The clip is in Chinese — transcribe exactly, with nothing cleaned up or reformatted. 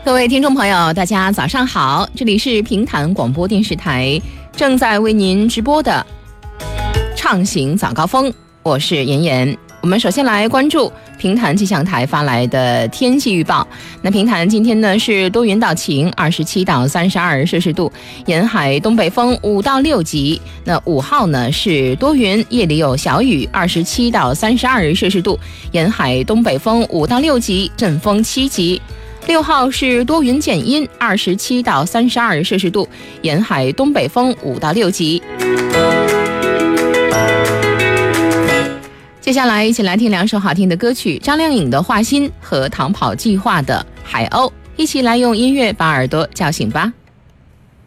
各位听众朋友，大家早上好，这里是平潭广播电视台正在为您直播的畅行早高峰，我是妍妍。我们首先来关注平潭气象台发来的天气预报。那平潭今天呢是多云到晴，二十七到三十二摄氏度，沿海东北风五到六级。那五号呢是多云，夜里有小雨，二十七到三十二摄氏度，沿海东北风五到六级，阵风七级。六号是多云减阴，二十七到三十二摄氏度，沿海东北风五到六级。接下来一起来听两首好听的歌曲，张靓颖的《画心》和逃跑计划的《海鸥》，一起来用音乐把耳朵叫醒吧。